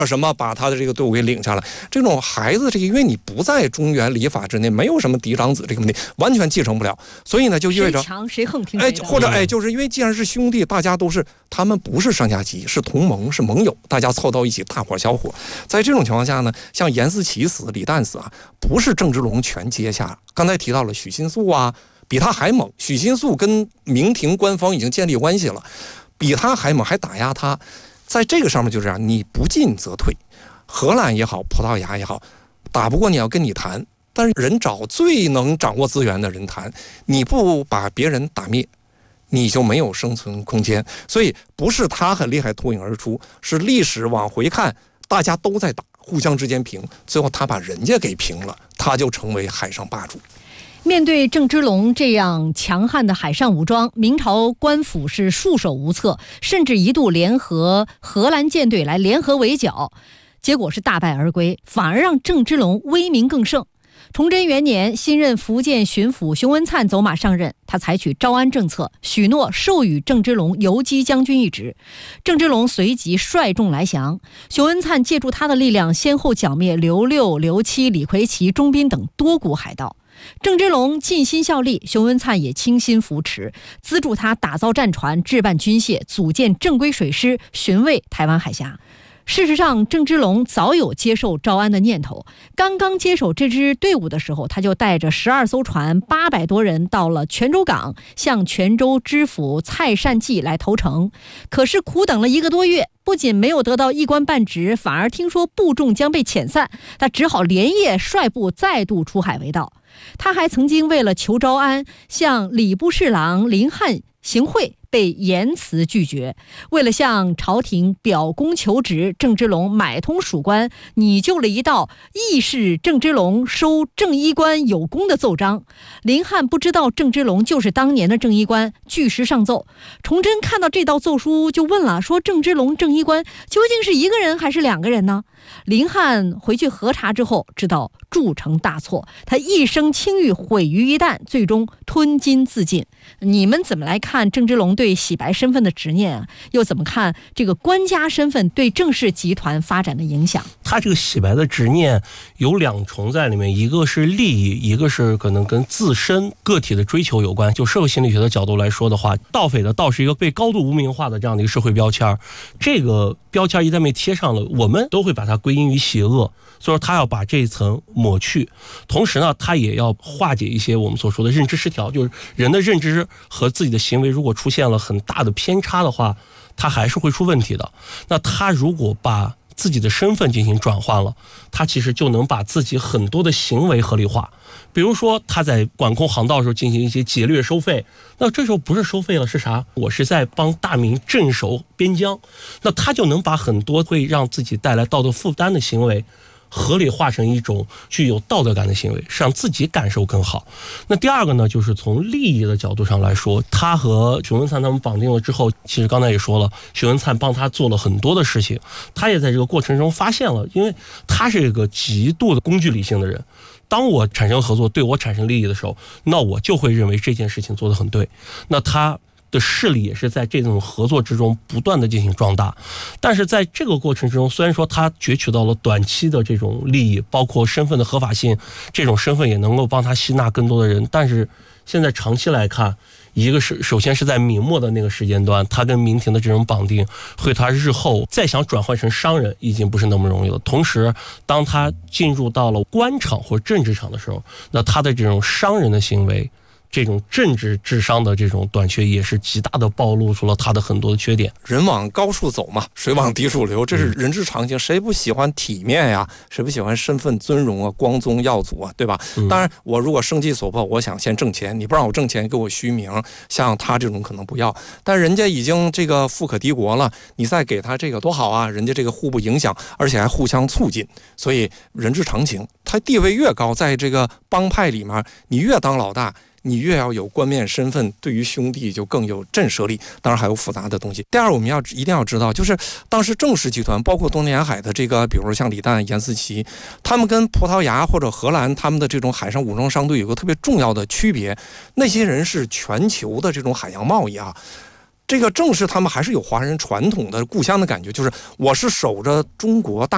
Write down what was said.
什么把他的这个队伍给领下来。这种孩子，这个因为你不在中原礼法之内，没有什么嫡长子这个问题，完全继承不了，所以呢就意味着谁强谁横听谁的。 或者就是因为既然是兄弟，大家都是他们不是上下级，是同盟，是盟友，大家凑到一起大伙小伙。在这种情况下呢，像严思齐死、李旦死啊，不是郑芝龙全接下。刚才提到了许新素啊，比他还猛。许新素跟明廷官方已经建立关系了，比他还猛，还打压他。在这个上面就这样，你不进则退。荷兰也好，葡萄牙也好，打不过你要跟你谈，但是人找最能掌握资源的人谈，你不把别人打灭，你就没有生存空间。所以不是他很厉害脱颖而出，是历史往回看，大家都在打，互相之间平，最后他把人家给平了，他就成为海上霸主。 面对郑芝龙这样强悍的海上武装，明朝官府是束手无策，甚至一度联合荷兰舰队来联合围剿，结果是大败而归，反而让郑芝龙威名更盛。崇祯元年，新任福建巡抚熊文灿走马上任，他采取招安政策，许诺授予郑芝龙游击将军一职。郑芝龙随即率众来降，熊文灿借助他的力量，先后剿灭刘六、刘七、李魁奇、钟斌等多股海盗。郑芝龙尽心效力，熊文灿也倾心扶持，资助他打造战船、置办军械、组建正规水师，巡卫台湾海峡。事实上，郑芝龙早有接受招安的念头。刚刚接手这支队伍的时候，他就带着12艘船、800多人到了泉州港，向泉州知府蔡善济来投诚。可是苦等了1个多月，不仅没有得到一官半职，反而听说部众将被遣散，他只好连夜率部再度出海为盗。他还曾经为了求招安，向礼部侍郎林翰行贿，被严词拒绝。为了向朝廷表功求职，郑芝龙买通属官，拟就了一道议事郑芝龙收正衣官有功的奏章。林翰不知道郑芝龙就是当年的正衣官，据实上奏。崇祯看到这道奏书就问了，说郑芝龙正衣官究竟是1个人还是2个人呢？林翰回去核查之后，知道铸成大错，他一生清誉毁于一旦，最终吞金自尽。你们怎么来看郑芝龙对洗白身份的执念啊？又怎么看这个官家身份对郑氏集团发展的影响？ 他这个洗白的执念有2重在里面，一个是利益，一个是可能跟自身个体的追求有关。就社会心理学的角度来说的话，盗匪的盗是一个被高度污名化的这样的一个社会标签，这个标签一旦被贴上了，我们都会把它归因于邪恶，所以说他要把这一层抹去。同时呢，他也要化解一些我们所说的认知失调，就是人的认知和自己的行为如果出现了很大的偏差的话，他还是会出问题的。那他如果把自己的身份进行转换了，他其实就能把自己很多的行为合理化。比如说他在管控航道的时候进行一些劫掠收费，那这时候不是收费了，是啥？我是在帮大明镇守边疆，那他就能把很多会让自己带来道德负担的行为合理化成一种具有道德感的行为，是让自己感受更好。那第二个呢，就是从利益的角度上来说，他和熊文灿他们绑定了之后，其实刚才也说了，熊文灿帮他做了很多的事情，他也在这个过程中发现了，因为他是一个极度的工具理性的人，当我产生合作对我产生利益的时候，那我就会认为这件事情做得很对，那他的势力也是在这种合作之中不断的进行壮大。但是在这个过程之中，虽然说他攫取到了短期的这种利益，包括身份的合法性，这种身份也能够帮他吸纳更多的人，但是现在长期来看，一个是首先是在明末的那个时间段，他跟明廷的这种绑定会他日后再想转换成商人已经不是那么容易了。同时当他进入到了官场或政治场的时候，那他的这种商人的行为，这种政治智商的这种短缺也是极大的暴露出了他的很多的缺点。 人往高处走嘛，水往低处流，这是人之常情，谁不喜欢体面呀？谁不喜欢身份尊荣啊、光宗耀祖啊，对吧？当然我如果生计所迫，我想先挣钱，你不让我挣钱给我虚名，像他这种可能不要，但人家已经这个富可敌国了，你再给他这个多好啊，人家这个互不影响，而且还互相促进，所以人之常情。他地位越高，在这个帮派里面你越当老大，你越要有冠冕身份，对于兄弟就更有震慑力，当然还有复杂的东西。第二，我们一定要知道，就是当时郑氏集团包括东南沿海的这个，比如说像李旦、严思齐，他们跟葡萄牙或者荷兰他们的这种海上武装商队有个特别重要的区别，那些人是全球的这种海洋贸易啊。这个郑氏他们还是有华人传统的故乡的感觉，就是我是守着中国大